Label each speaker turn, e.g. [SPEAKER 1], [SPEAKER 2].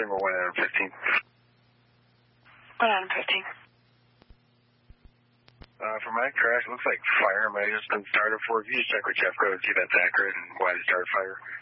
[SPEAKER 1] Denver 1 Adam 15.
[SPEAKER 2] 1 Adam 15.
[SPEAKER 1] For my crash, it looks like fire might have just been started for. If you just check with Jeff Code, see if that's accurate and why they started fire.